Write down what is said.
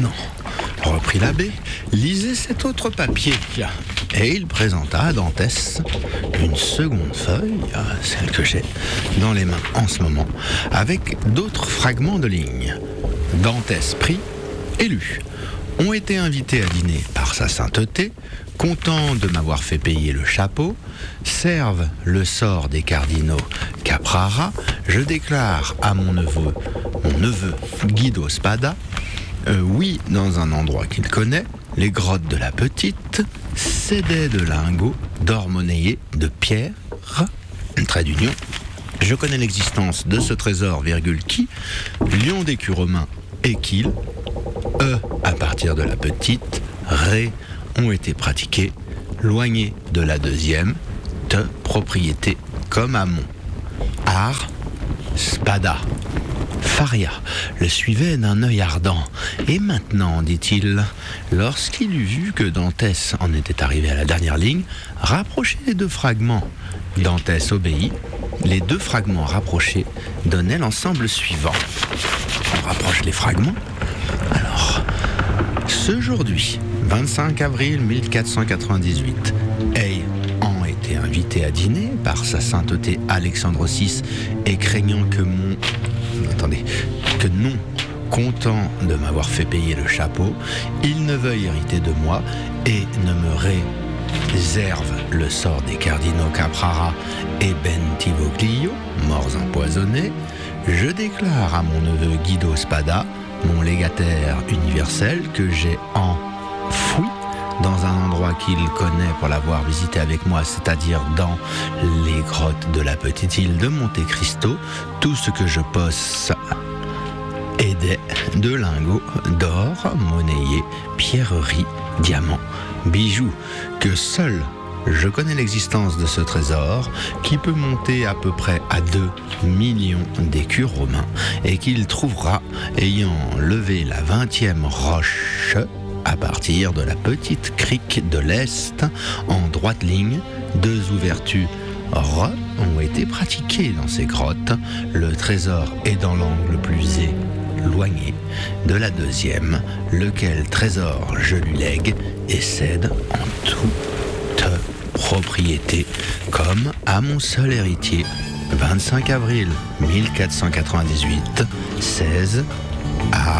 Non, reprit l'abbé, lisez cet autre papier. Et il présenta à Dantès une seconde feuille, celle que j'ai dans les mains en ce moment, avec d'autres fragments de lignes. Dantès prit et lut. Ont été invités à dîner par sa sainteté, content de m'avoir fait payer le chapeau, servent le sort des cardinaux Caprara, je déclare à mon neveu Guido Spada, oui, dans un endroit qu'il connaît, les grottes de la Petite, cédait de lingots, d'or monnayé, de pierre, trait d'union. Je connais l'existence de ce trésor, qui, lion d'écu romain et qu'il, à partir de la Petite, ré, ont été pratiqués, loignés de la deuxième, propriété comme amont. Ar, Spada. Faria le suivait d'un œil ardent. Et maintenant, dit-il, lorsqu'il eut vu que Dantès en était arrivé à la dernière ligne, rapprochez les deux fragments. Dantès obéit. Les deux fragments rapprochés donnaient l'ensemble suivant. On rapproche les fragments. Alors, ce aujourd'hui, 25 avril 1498, ayant été invité à dîner par sa sainteté Alexandre VI et craignant que non, content de m'avoir fait payer le chapeau, il ne veuille hériter de moi et ne me réserve le sort des cardinaux Caprara et Bentivoglio, morts empoisonnés, je déclare à mon neveu Guido Spada, mon légataire universel, que j'ai enfoui dans un endroit qu'il connaît pour l'avoir visité avec moi, c'est-à-dire dans les grottes de la petite île de Monte Cristo, tout ce que je possède est de lingots d'or, monnayés, pierreries, diamants, bijoux, que seul je connais l'existence de ce trésor, qui peut monter à peu près à 2 millions d'écus romains, et qu'il trouvera ayant levé la 20e roche à partir de la petite crique de l'Est, en droite ligne. 2 ouvertures ont été pratiquées dans ces grottes. Le trésor est dans l'angle plus éloigné de la deuxième, lequel trésor je lui lègue et cède en toute propriété, comme à mon seul héritier. 25 avril 1498, 16 à